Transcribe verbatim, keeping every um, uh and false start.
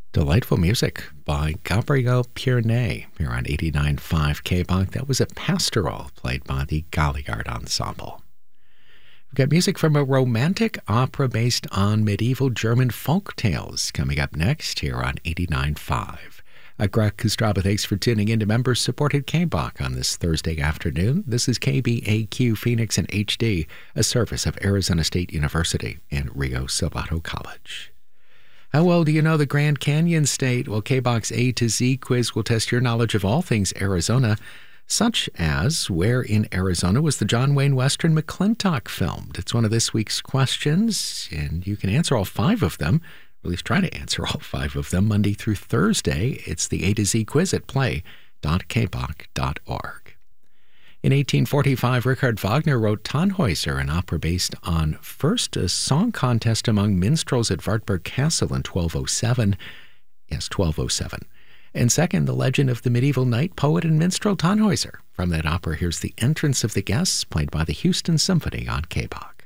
Delightful music by Gabriel Pierné here on eighty-nine point five K B O C. That was a pastoral played by the Galliard Ensemble. We've got music from a romantic opera based on medieval German folk tales coming up next here on eighty-nine point five. Uh, Greg Kostraba, thanks for tuning in to members-supported K B O C on this Thursday afternoon. This is K B A Q Phoenix in H D, a service of Arizona State University and Rio Salvato College. How well do you know the Grand Canyon State? Well, K B O C's A to Z quiz will test your knowledge of all things Arizona, such as where in Arizona was the John Wayne Western McClintock filmed? It's one of this week's questions, and you can answer all five of them, or at least try to answer all five of them, Monday through Thursday. It's the A to Z quiz at play dot k b o c dot org. In eighteen forty-five, Richard Wagner wrote Tannhäuser, an opera based on, first, a song contest among minstrels at Wartburg Castle in twelve oh seven. Yes, twelve oh seven. And second, the legend of the medieval knight, poet, and minstrel Tannhäuser. From that opera, here's The Entrance of the Guests, played by the Houston Symphony on K B O C.